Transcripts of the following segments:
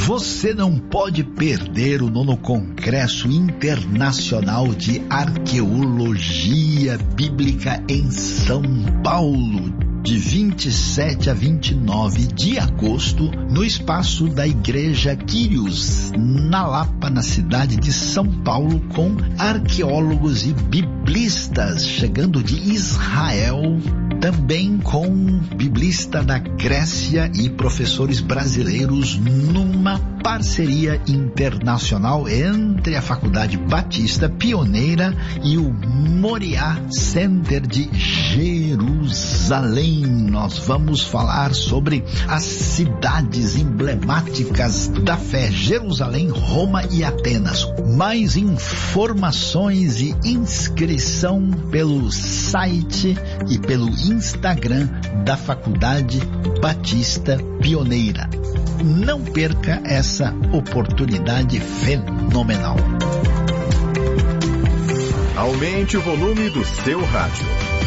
Você não pode perder o 9º Congresso Internacional de Arqueologia Bíblica em São Paulo, de 27 a 29 de agosto, no espaço da Igreja Quírios, na Lapa, na cidade de São Paulo, com arqueólogos e biblistas chegando de Israel, também com biblista da Grécia e professores brasileiros, numa parceria internacional entre a Faculdade Batista Pioneira e o Moriá Center de Jerusalém. Nós vamos falar sobre as cidades emblemáticas da fé: Jerusalém, Roma e Atenas. Mais informações e inscrição pelo site e pelo Instagram da Faculdade Batista Pioneira. Não perca essa oportunidade fenomenal. Aumente o volume do seu rádio.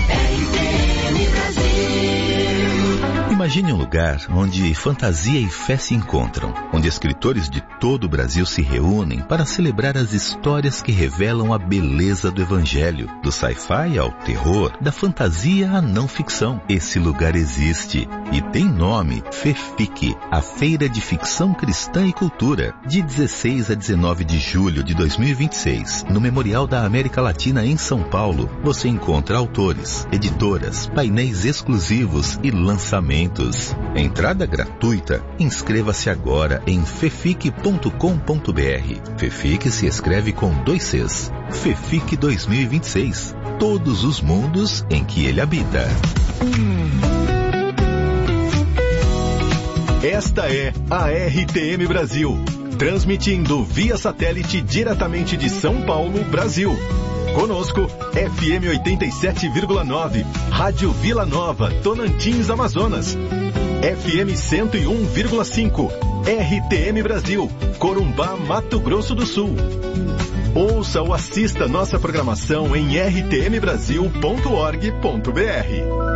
Imagine um lugar onde fantasia e fé se encontram, onde escritores de todo o Brasil se reúnem para celebrar as histórias que revelam a beleza do Evangelho, do sci-fi ao terror, da fantasia à não ficção. Esse lugar existe e tem nome: FEFIC, a Feira de Ficção Cristã e Cultura, de 16 a 19 de julho de 2026, no Memorial da América Latina em São Paulo. Você encontra autores, editoras, painéis exclusivos e lançamentos. Entrada gratuita. Inscreva-se agora em fefic.com.br. FEFIC se escreve com 2 Cs. FEFIC 2026. Todos os mundos em que ele habita. Esta é a RTM Brasil, transmitindo via satélite diretamente de São Paulo, Brasil. Conosco, FM 87,9, Rádio Vila Nova, Tonantins, Amazonas. FM 101,5, RTM Brasil, Corumbá, Mato Grosso do Sul. Ouça ou assista nossa programação em rtmbrasil.org.br.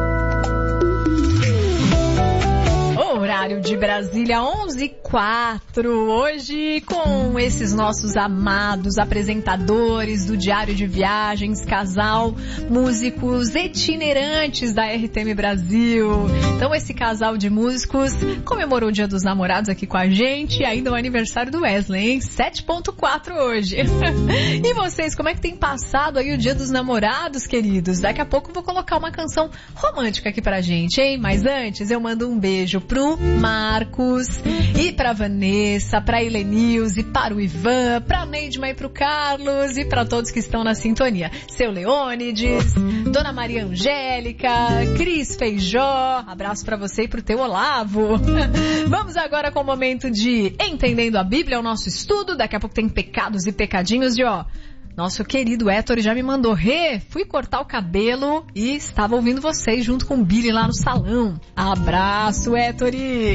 Horário de Brasília, 11h04, hoje com esses nossos amados apresentadores do Diário de Viagens, casal, músicos itinerantes da RTM Brasil. Então esse casal de músicos comemorou o Dia dos Namorados aqui com a gente, e ainda o aniversário do Wesley, hein? 7.4 hoje. E vocês, como é que tem passado aí o Dia dos Namorados, queridos? Daqui a pouco eu vou colocar uma canção romântica aqui pra gente, hein? Mas antes eu mando um beijo pro Marcos e pra Vanessa, pra Helenilze, para o Ivan, pra Neidma e pro Carlos e pra todos que estão na sintonia. Seu Leônides, Dona Maria Angélica, Cris Feijó, abraço pra você e pro teu Olavo. Vamos agora com o momento de Entendendo a Bíblia, o nosso estudo. Daqui a pouco tem pecados e pecadinhos de nosso querido Héctor já me mandou: fui cortar o cabelo e estava ouvindo vocês junto com o Billy lá no salão. Abraço, Héctor!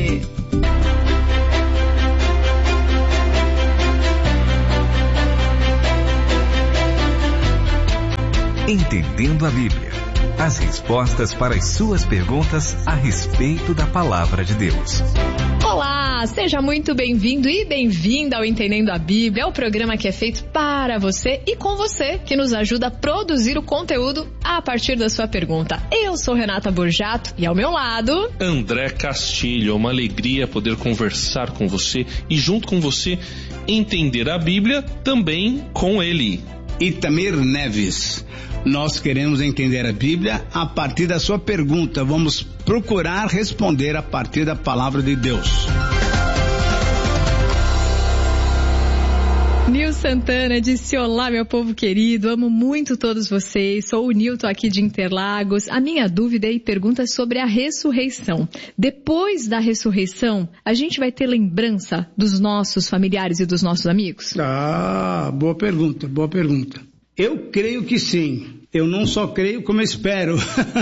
Entendendo a Bíblia. As respostas para as suas perguntas a respeito da Palavra de Deus. Olá, seja muito bem-vindo e bem-vinda ao Entendendo a Bíblia, o programa que é feito para você e com você, que nos ajuda a produzir o conteúdo a partir da sua pergunta. Eu sou Renata Borjato e ao meu lado... André Castilho. É uma alegria poder conversar com você e junto com você entender a Bíblia também com ele. Itamir Neves. Nós queremos entender a Bíblia a partir da sua pergunta. Vamos procurar responder a partir da palavra de Deus. Nil Santana disse: olá, meu povo querido, amo muito todos vocês, sou o Nilton aqui de Interlagos. A minha dúvida e pergunta é sobre a ressurreição. Depois da ressurreição, a gente vai ter lembrança dos nossos familiares e dos nossos amigos? Boa pergunta, boa pergunta. Eu creio que sim. Eu não só creio, como espero.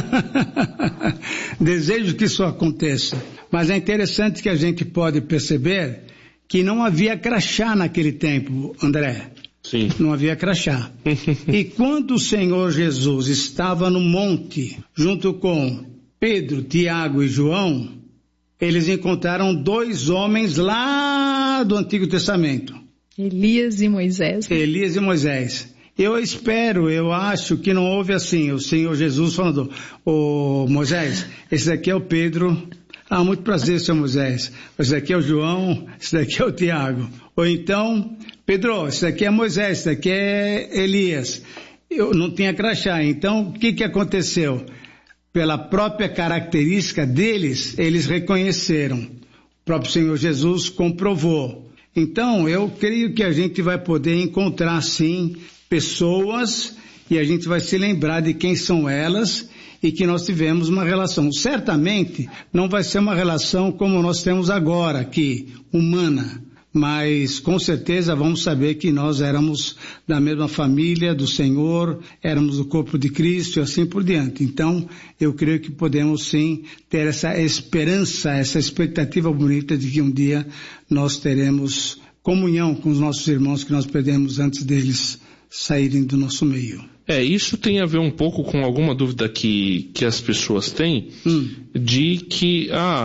Desejo que isso aconteça. Mas é interessante que a gente pode perceber que não havia crachá naquele tempo, André. Sim. Não havia crachá. E quando o Senhor Jesus estava no monte, junto com Pedro, Tiago e João, eles encontraram 2 homens lá do Antigo Testamento. Elias e Moisés. Elias e Moisés. Eu acho que não houve assim, o Senhor Jesus falando, ô Moisés, esse daqui é o Pedro, muito prazer, senhor Moisés, esse daqui é o João, esse daqui é o Tiago. Ou então, Pedro, esse daqui é Moisés, esse daqui é Elias. Eu não tinha crachá, então o que aconteceu? Pela própria característica deles, eles reconheceram. O próprio Senhor Jesus comprovou. Então, eu creio que a gente vai poder encontrar, sim, pessoas e a gente vai se lembrar de quem são elas e que nós tivemos uma relação. Certamente, não vai ser uma relação como nós temos agora aqui, humana. Mas com certeza vamos saber que nós éramos da mesma família do Senhor, éramos o corpo de Cristo e assim por diante. Então, eu creio que podemos sim ter essa esperança, essa expectativa bonita de que um dia nós teremos comunhão com os nossos irmãos que nós perdemos antes deles saírem do nosso meio. Isso tem a ver um pouco com alguma dúvida que as pessoas têm, de que,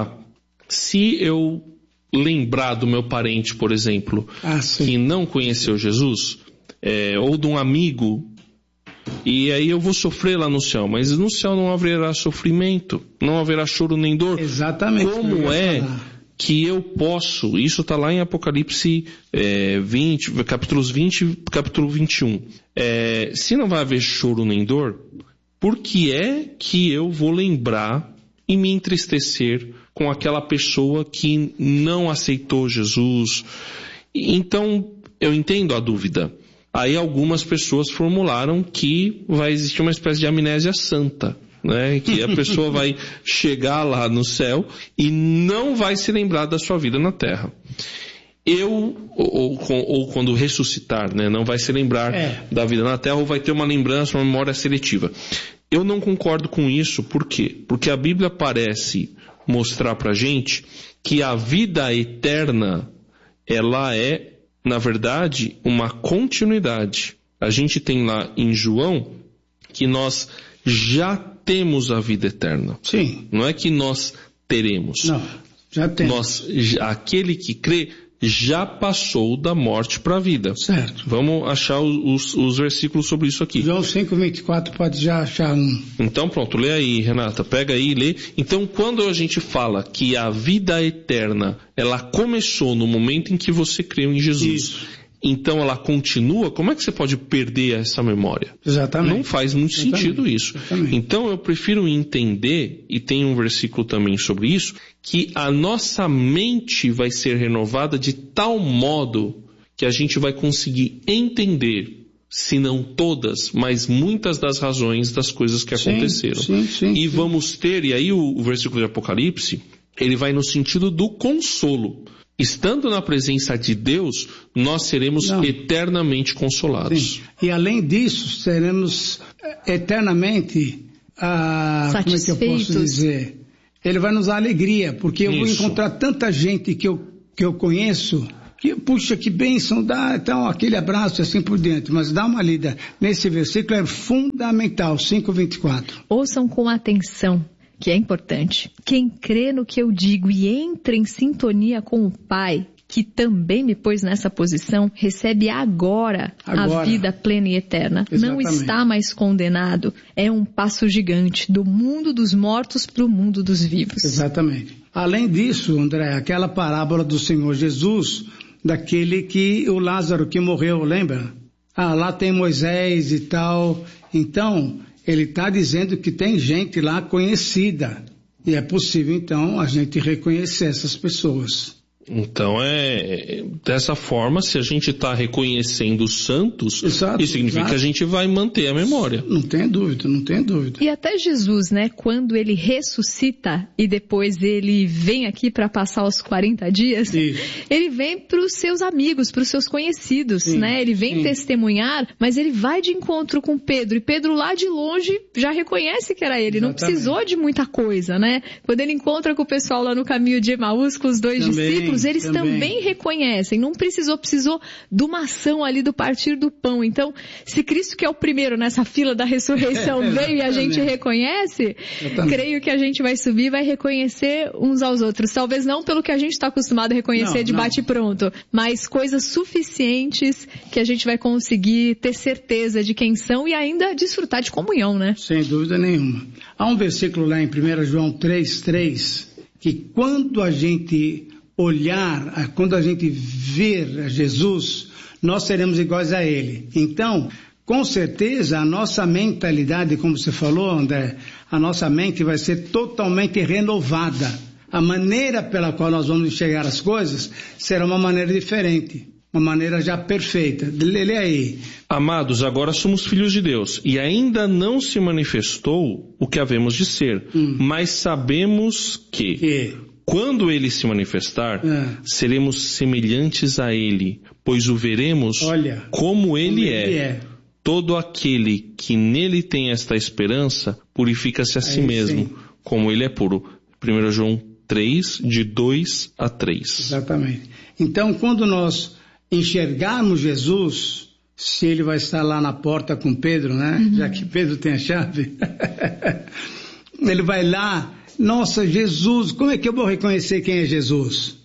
se eu lembrar do meu parente, por exemplo, que não conheceu Jesus, ou de um amigo, e aí eu vou sofrer lá no céu, mas no céu não haverá sofrimento, não haverá choro nem dor. Exatamente. Como que eu posso, isso está lá em Apocalipse 20, capítulos 20 e capítulo 21, se não vai haver choro nem dor, por que é que eu vou lembrar e me entristecer com aquela pessoa que não aceitou Jesus? Então, eu entendo a dúvida. Aí algumas pessoas formularam que vai existir uma espécie de amnésia santa, né? Que a pessoa vai chegar lá no céu e não vai se lembrar da sua vida na terra. Ou quando ressuscitar, né? Não vai se lembrar da vida na terra, ou vai ter uma lembrança, uma memória seletiva. Eu não concordo com isso, por quê? Porque a Bíblia parece mostrar pra gente que a vida eterna, ela é, na verdade, uma continuidade. A gente tem lá em João que nós já temos a vida eterna. Sim. Não é que nós teremos. Não, já temos. Aquele que crê já passou da morte para a vida. Certo. Vamos achar os versículos sobre isso aqui. João 5:24, pode já achar um. Então pronto, lê aí, Renata, pega aí e lê. Então quando a gente fala que a vida eterna, ela começou no momento em que você creu em Jesus. Isso. Então ela continua, como é que você pode perder essa memória? Exatamente. Não faz muito sentido isso. Exatamente. Então eu prefiro entender, e tem um versículo também sobre isso, que a nossa mente vai ser renovada de tal modo que a gente vai conseguir entender, se não todas, mas muitas das razões das coisas que aconteceram. Sim. Vamos ter, e aí o versículo de Apocalipse, ele vai no sentido do consolo. Estando na presença de Deus, nós seremos eternamente consolados. Sim. E além disso, seremos eternamente, como é que eu posso dizer? Ele vai nos dar alegria, porque eu vou encontrar tanta gente que eu conheço, que, puxa, que bênção, dá então aquele abraço assim por dentro. Mas dá uma lida nesse versículo, é fundamental, 5:24. Ouçam com atenção, que é importante. Quem crê no que eu digo e entra em sintonia com o Pai, que também me pôs nessa posição, recebe agora a vida plena e eterna. Exatamente. Não está mais condenado. É um passo gigante do mundo dos mortos para o mundo dos vivos. Exatamente. Além disso, André, aquela parábola do Senhor Jesus, daquele que o Lázaro que morreu, lembra? Lá tem Moisés e tal. Então, ele está dizendo que tem gente lá conhecida. E é possível, então, a gente reconhecer essas pessoas. Então, dessa forma, se a gente está reconhecendo os santos, isso significa que a gente vai manter a memória. Não tem dúvida. E até Jesus, né, quando ele ressuscita e depois ele vem aqui para passar os 40 dias, ele vem para os seus amigos, para os seus conhecidos, né? Ele vem testemunhar, mas ele vai de encontro com Pedro, e Pedro lá de longe já reconhece que era ele, não precisou de muita coisa, né? Quando ele encontra com o pessoal lá no caminho de Emaús, com os 2 discípulos, discípulos, eles também reconhecem, não precisou de uma ação ali do partir do pão. Então, se Cristo, que é o primeiro nessa fila da ressurreição, veio e a gente reconhece, creio que a gente vai subir e vai reconhecer uns aos outros. Talvez não pelo que a gente está acostumado a reconhecer de bate-pronto, mas coisas suficientes que a gente vai conseguir ter certeza de quem são e ainda desfrutar de comunhão, né? Sem dúvida nenhuma. Há um versículo lá em 1 João 3,3, que quando a gente olhar, quando a gente ver a Jesus, nós seremos iguais a Ele. Então, com certeza, a nossa mentalidade, como você falou, André, a nossa mente vai ser totalmente renovada. A maneira pela qual nós vamos enxergar as coisas será uma maneira diferente, uma maneira já perfeita. Lê aí. Amados, agora somos filhos de Deus, e ainda não se manifestou o que havemos de ser, mas sabemos que quando Ele se manifestar, seremos semelhantes a Ele, pois o veremos como Ele é. Todo aquele que nele tem esta esperança, purifica-se a si mesmo, como Ele é puro. 1 João 3, de 2 a 3. Exatamente. Então, quando nós enxergarmos Jesus, se Ele vai estar lá na porta com Pedro, né? Já que Pedro tem a chave, Ele vai lá, nossa, Jesus, como é que eu vou reconhecer quem é Jesus?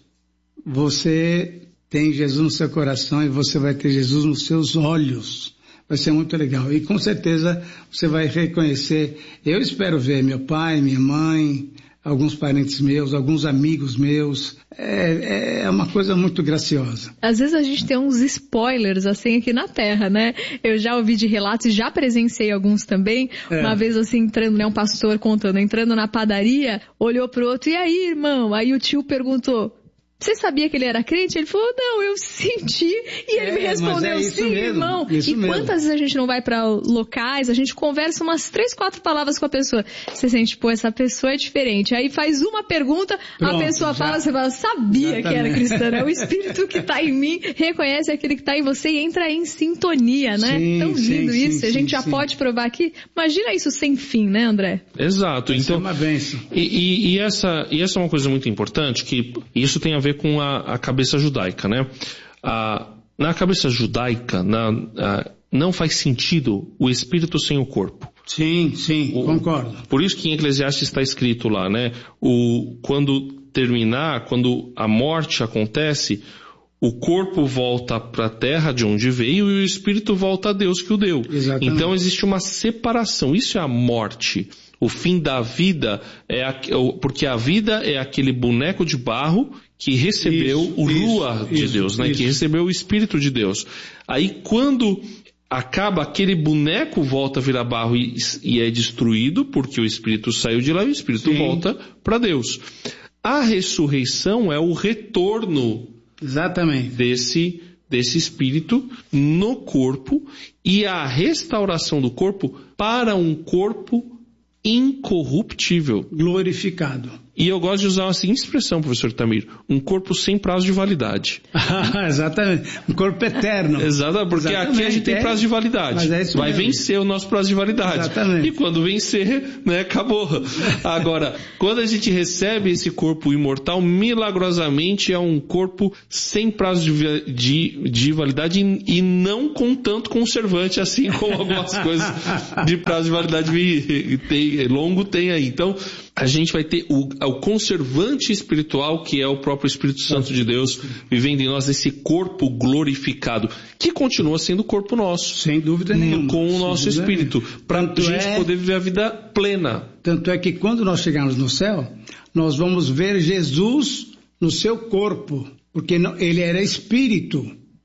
Você tem Jesus no seu coração e você vai ter Jesus nos seus olhos. Vai ser muito legal. E com certeza você vai reconhecer. Eu espero ver meu pai, minha mãe, alguns parentes meus, alguns amigos meus. É uma coisa muito graciosa. Às vezes a gente tem uns spoilers assim aqui na Terra, né? Eu já ouvi de relatos e já presenciei alguns também. Uma vez assim entrando, né, um pastor contando, entrando na padaria, olhou pro outro, e aí, irmão? Aí o tio perguntou, você sabia que ele era crente? Ele falou, não, eu senti. E ele me respondeu, sim, mesmo, irmão. E quantas vezes a gente não vai para locais, a gente conversa umas 3, 4 palavras com a pessoa. Você sente, pô, essa pessoa é diferente. Aí faz uma pergunta, pronto, a pessoa fala, você fala, sabia que era cristã. É o Espírito que está em mim, reconhece aquele que está em você e entra em sintonia, né? Sim, tão lindo isso. A gente já pode provar aqui. Imagina isso sem fim, né, André? Exato. Isso então, é uma bênção. E essa é uma coisa muito importante, que isso tem a ver com a cabeça judaica, né? Na cabeça judaica, não faz sentido o espírito sem o corpo. Sim, concordo. Por isso que em Eclesiastes está escrito lá, né? Quando a morte acontece, o corpo volta para a terra de onde veio e o espírito volta a Deus que o deu. Exatamente. Então existe uma separação. Isso é a morte. O fim da vida porque a vida é aquele boneco de barro que recebeu o Ruach de Deus, né? Que recebeu o Espírito de Deus. Aí quando acaba, aquele boneco volta a virar barro e é destruído, porque o Espírito saiu de lá e o Espírito volta para Deus. A ressurreição é o retorno desse Espírito no corpo e a restauração do corpo para um corpo incorruptível. Glorificado. E eu gosto de usar uma seguinte expressão, professor Itamir, um corpo sem prazo de validade. Exatamente, um corpo eterno. Exatamente, porque aqui a gente tem prazo de validade. Mas é isso vai mesmo. vencer o nosso prazo de validade. Exatamente. E quando vencer, né, acabou. Agora, quando a gente recebe esse corpo imortal, milagrosamente é um corpo sem prazo de validade e não com tanto conservante assim como algumas coisas de prazo de validade longo tem aí. Então, a gente vai ter o conservante espiritual, que é o próprio Espírito Santo de Deus, vivendo em nós esse corpo glorificado, que continua sendo o corpo nosso. Sem dúvida nenhuma. Com o nosso espírito, para a gente poder viver a vida plena. Tanto é que quando nós chegarmos no céu, nós vamos ver Jesus no seu corpo, porque ele era espírito.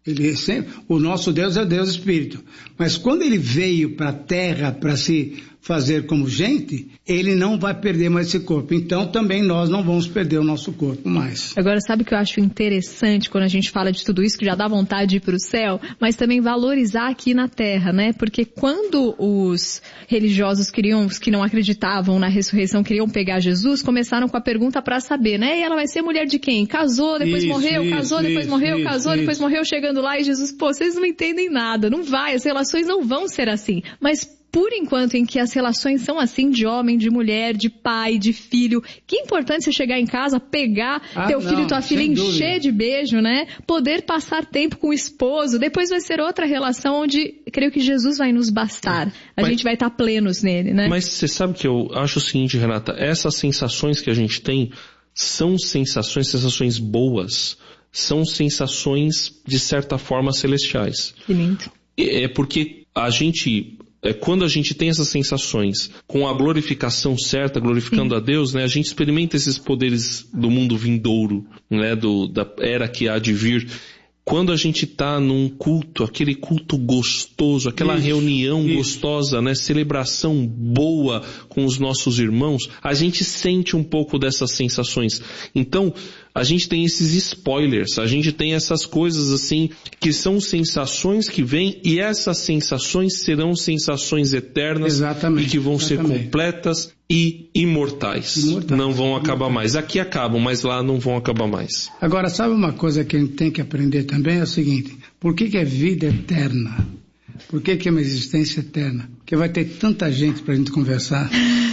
O nosso Deus é Deus espírito. Mas quando ele veio para a terra para se fazer como gente, ele não vai perder mais esse corpo. Então também nós não vamos perder o nosso corpo mais. Agora, sabe o que eu acho interessante quando a gente fala de tudo isso, que já dá vontade de ir para o céu, mas também valorizar aqui na terra, né? Porque quando os religiosos os que não acreditavam na ressurreição, queriam pegar Jesus, começaram com a pergunta para saber, né? E ela vai ser mulher de quem? Casou, depois morreu, depois morreu, casou, depois morreu, chegando lá e Jesus, vocês não entendem nada, não vai, as relações não vão ser assim. Mas por enquanto em que as relações são assim, de homem, de mulher, de pai, de filho, que importante você chegar em casa, pegar teu filho e tua filha, encher de beijo, né? Poder passar tempo com o esposo, depois vai ser outra relação onde creio que Jesus vai nos bastar. A gente vai estar plenos nele, né? Mas você sabe que eu acho o seguinte, Renata, essas sensações que a gente tem são sensações boas, são sensações, de certa forma, celestiais. Que lindo. É porque quando a gente tem essas sensações com a glorificação certa, glorificando a Deus, né, a gente experimenta esses poderes do mundo vindouro, né, da era que há de vir. Quando a gente está num culto, aquele culto gostoso, aquela reunião gostosa, né, celebração boa com os nossos irmãos, a gente sente um pouco dessas sensações. Então, a gente tem esses spoilers, a gente tem essas coisas assim, que são sensações que vêm, e essas sensações serão sensações eternas. Exatamente, e que vão ser completas e imortais. Não vão acabar mais. Aqui acabam, mas lá não vão acabar mais. Agora, sabe uma coisa que a gente tem que aprender também? É o seguinte, por que é vida eterna? Por que é uma existência eterna? Porque vai ter tanta gente para a gente conversar.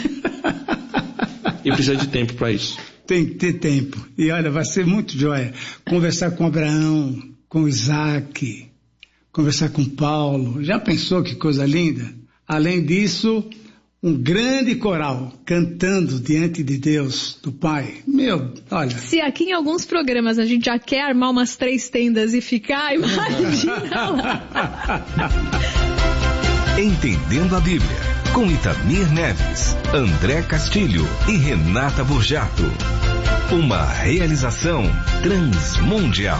E precisa de tempo para isso. Tem que ter tempo. E olha, vai ser muito joia. Conversar com Abraão, com Isaac, conversar com Paulo. Já pensou que coisa linda? Além disso, um grande coral cantando diante de Deus, do Pai. Olha. Se aqui em alguns programas a gente já quer armar umas 3 tendas e ficar, imagina lá. Entendendo a Bíblia, com Itamir Neves, André Castilho e Renata Burjato. Uma realização Transmundial.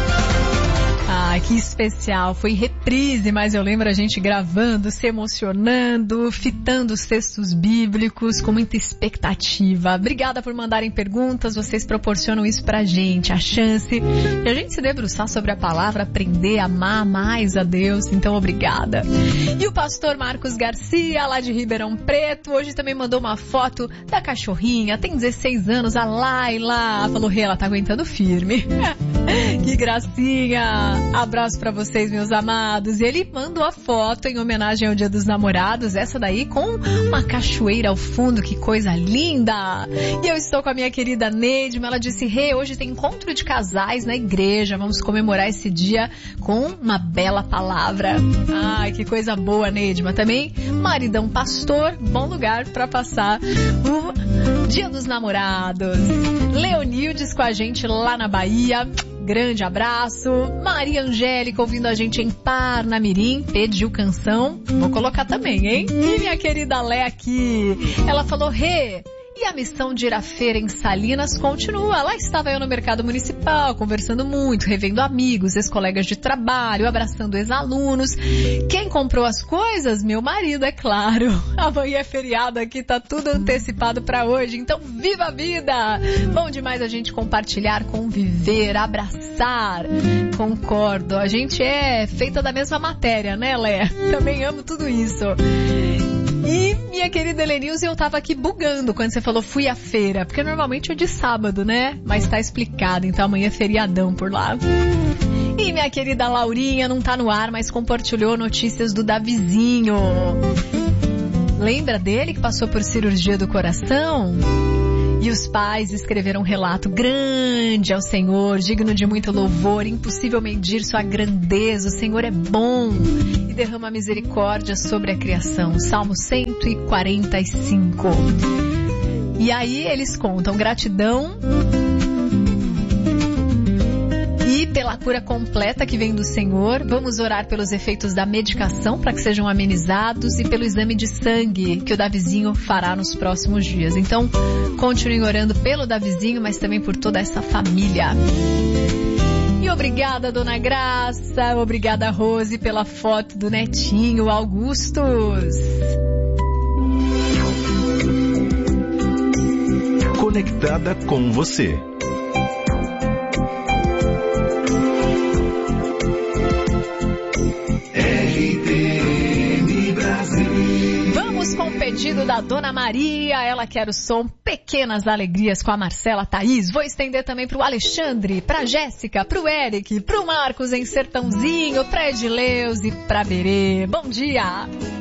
Ah, que especial. Foi em reprise, mas eu lembro a gente gravando, se emocionando, fitando os textos bíblicos com muita expectativa. Obrigada por mandarem perguntas, vocês proporcionam isso pra gente, a chance de a gente se debruçar sobre a palavra, aprender a amar mais a Deus. Então, obrigada. E o pastor Marcos Garcia, lá de Ribeirão Preto, hoje também mandou uma foto da cachorrinha, tem 16 anos, a Laila. Falou, ela tá aguentando firme. Que gracinha. Abraço pra vocês, meus amados. E ele mandou a foto em homenagem ao Dia dos Namorados, essa daí com uma cachoeira ao fundo, que coisa linda. E eu estou com a minha querida Neidma, ela disse, hoje tem encontro de casais na igreja, vamos comemorar esse dia com uma bela palavra. Ai, que coisa boa, Neidma. Também, maridão pastor, bom lugar pra passar o Dia dos Namorados. Leonildes com a gente lá na Bahia. Grande abraço. Maria Angélica ouvindo a gente em Parnamirim, pediu canção. Vou colocar também, hein? E minha querida Lé aqui, ela falou, e a missão de ir à feira em Salinas continua. Lá estava eu no mercado municipal, conversando muito, revendo amigos, ex-colegas de trabalho, abraçando ex-alunos. Quem comprou as coisas? Meu marido, é claro. Amanhã é feriado aqui, tá tudo antecipado para hoje, então viva a vida! Bom demais a gente compartilhar, conviver, abraçar. Concordo, a gente é feita da mesma matéria, né, Lé? Também amo tudo isso. E minha querida Helenilze, eu tava aqui bugando quando você falou fui à feira, porque normalmente é de sábado, né? Mas tá explicado, então amanhã é feriadão por lá. E minha querida Laurinha não tá no ar, mas compartilhou notícias do Davizinho. Lembra dele que passou por cirurgia do coração? E os pais escreveram um relato grande ao Senhor, digno de muito louvor, impossível medir sua grandeza, o Senhor é bom e derrama misericórdia sobre a criação. Salmo 145. E aí eles contam gratidão e pela cura completa que vem do Senhor. Vamos orar pelos efeitos da medicação para que sejam amenizados e pelo exame de sangue que o Davizinho fará nos próximos dias. Então, continuem orando pelo Davizinho, mas também por toda essa família. E obrigada, Dona Graça, obrigada, Rose, pela foto do netinho, Augustus. Conectada com você. Vamos com o pedido da Dona Maria, ela quer o som Pequenas Alegrias com a Marcela Thaís. Vou estender também pro Alexandre, pra Jéssica, pro Eric, pro Marcos em Sertãozinho, pra Edileuze e pra Berê. Bom dia!